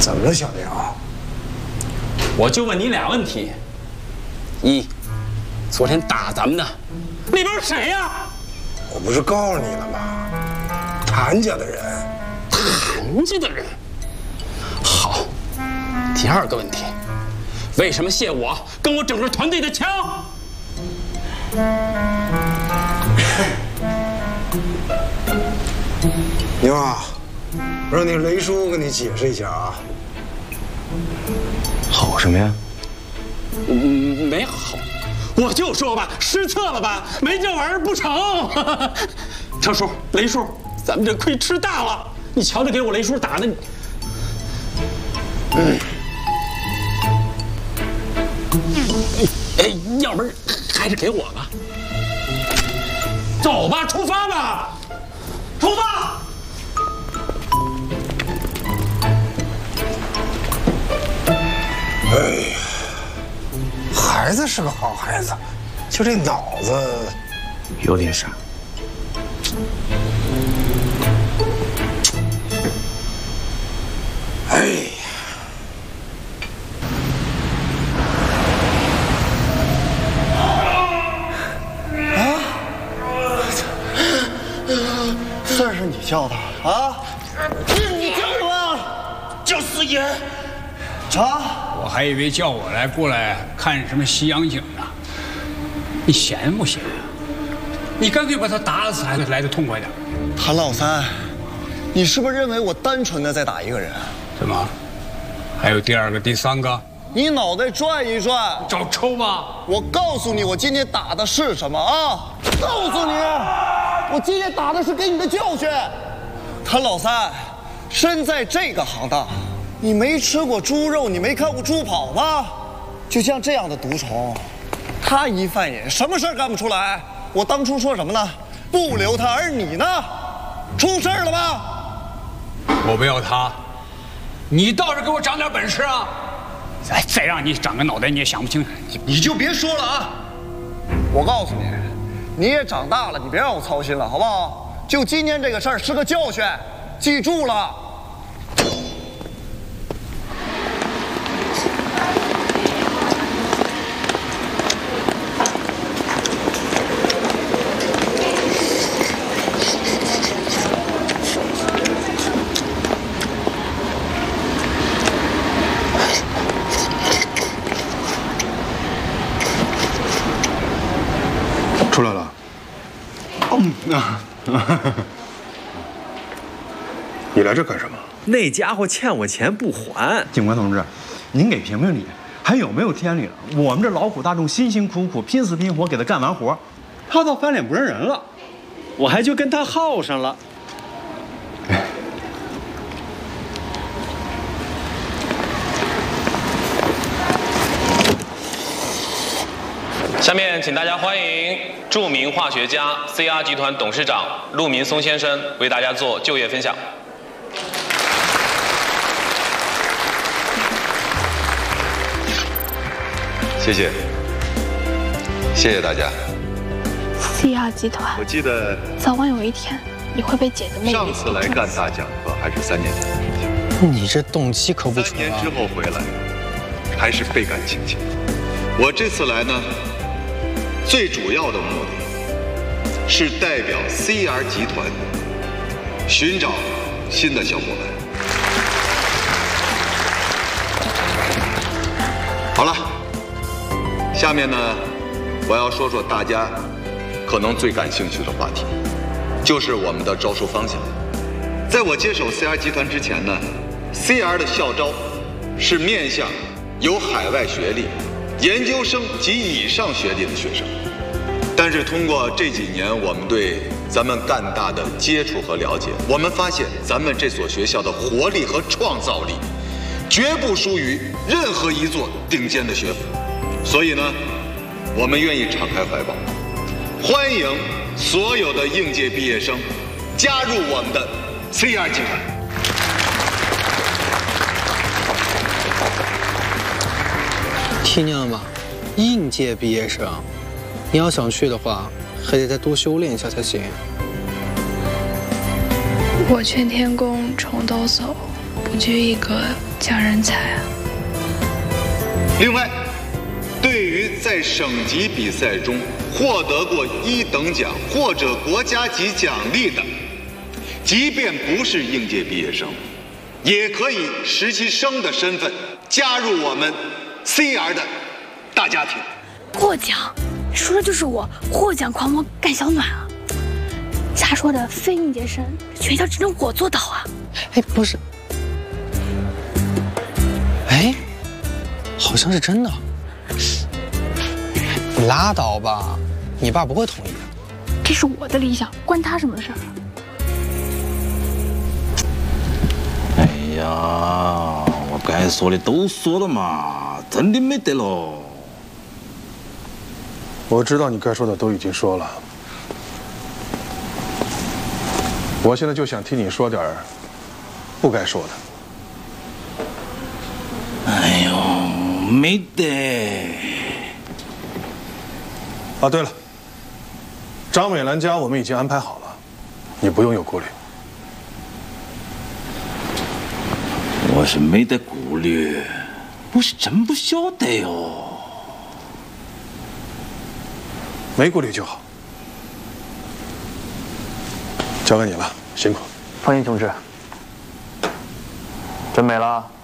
怎么了，小梁？ 我就问你俩问题：一，昨天打咱们的那边谁呀？ 我不是告诉你了吗？谭家的人。 谭家的人。好。第二个问题，为什么卸我跟我整个团队的枪？ 牛啊，让那雷叔跟你解释一下啊。 好什么呀？ 没好，我就说吧，失策了吧，没这玩意儿不成。程叔、雷叔，咱们这亏吃大了。你瞧着给我雷叔打的，要不然还是给我吧。走吧，出发吧，出发！ 哎呀，孩子是个好孩子，就这脑子有点傻。 哎呀。 事儿是你叫的啊？是你叫的吗？ 叫四爷。 啊！ 我还以为叫我来过来看什么西洋景呢。你闲不闲呀？你干脆把他打死还来得痛快点。 谭老三，你是不是认为我单纯的在打一个人？ 怎么？还有第二个、第三个？ 你脑袋转一转， 找抽吧！ 我告诉你，我今天打的是什么啊？告诉你，我今天打的是给你的教训。谭老三，身在这个行当，你没吃过猪肉，你没看过猪跑吗？就像这样的毒虫，他一犯瘾，什么事儿干不出来？我当初说什么呢？不留他，而你呢？出事儿了吧？ 我不要他，你倒是给我长点本事啊！哎，再让你长个脑袋，你也想不清。 你就别说了啊！我告诉你，你也长大了，你别让我操心了，好不好？就今天这个事儿是个教训，记住了。 出来了。你来这干什么？ 那家伙欠我钱不还。 警官同志，您给评评理，还有没有天理了？我们这劳苦大众辛辛苦苦、拼死拼活给他干完活，他倒翻脸不认人了， 我还就跟他耗上了。 下面请大家欢迎著名化学家 CR 集团董事长陆明松先生为大家做就业分享。 谢谢，谢谢大家。 CR 集团， 我记得早晚有一天你会被姐的魅力上次来干大讲课还是3年前的事情。 你这动机可不纯啊！3 年之后回来，还是倍感亲切。我这次来呢，最主要的目的是代表 CR 集团寻找新的小伙伴。好了，下面呢，我要说说大家可能最感兴趣的话题，就是我们的招收方向。在我接手 CR 集团之前呢 ，CR 的校招是面向有海外学历、研究生及以上学历的学生。但是通过这几年我们对咱们赣大的接触和了解，我们发现咱们这所学校的活力和创造力绝不输于任何一座顶尖的学府。所以呢，我们愿意敞开怀抱，欢迎所有的应届毕业生加入我们的 CR 集团。 听见了吗？应届毕业生，你要想去的话，还得再多修炼一下才行。 我劝天公重抖擞， 不拘一格降人才啊。 另外，对于在省级比赛中获得过1等奖或者国家级奖励的，即便不是应届毕业生，也可以实习生的身份加入我们 CR 的大家庭。 获奖，说的就是我获奖狂魔干小暖啊！他说的非应届生，全校只能我做到啊！ 哎，不是，哎，好像是真的。你拉倒吧，你爸不会同意的。 这是我的理想，关他什么事儿啊？ 哎呀，我该说的都说了嘛，真的没得了。 我知道你该说的都已经说了，我现在就想听你说点不该说的。 哎呦，没得。 啊，对了，张美兰家我们已经安排好了，你不用有顾虑。 我是没得顾虑，我是真不晓得哟。 没顾虑就好，交给你了，辛苦。 方英同志，准备了。